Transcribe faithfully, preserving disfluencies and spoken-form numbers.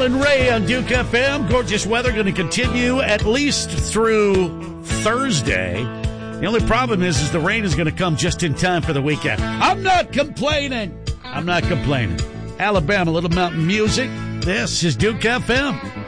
and Ray on Duke F M. Gorgeous weather going to continue at least through Thursday. The only problem is, is the rain is going to come just in time for the weekend. I'm not complaining. I'm not complaining. Alabama, Little Mountain Music. This is Duke F M.